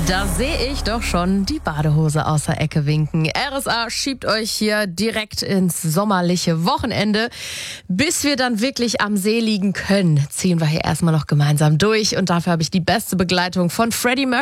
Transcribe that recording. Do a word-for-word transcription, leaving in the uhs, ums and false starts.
Da sehe ich doch schon die Badehose aus der Ecke winken. R S A schiebt euch hier direkt ins sommerliche Wochenende. Bis wir dann wirklich am See liegen können, ziehen wir hier erstmal noch gemeinsam durch. Und dafür habe ich die beste Begleitung von Freddie Mercury.